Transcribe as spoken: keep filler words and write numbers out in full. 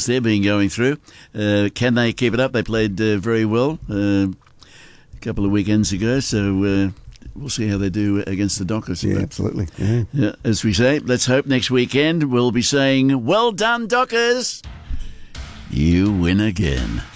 performance they've been going through. Uh, can they keep it up? They played uh, very well uh, a couple of weekends ago, so uh, we'll see how they do against the Dockers. Yeah, but, absolutely. Yeah. Yeah, as we say, let's hope next weekend we'll be saying, well done, Dockers! You win again.